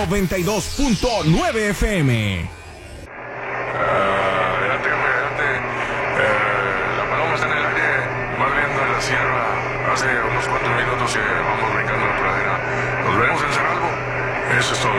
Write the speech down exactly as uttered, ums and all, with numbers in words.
noventa y dos punto nueve F M. Uh, adelante, adelante. Uh, la paloma está en el aire, va viendo en la sierra. Hace unos cuantos minutos que vamos brincando la pradera. Nos veremos en Cerralbo. Eso es todo.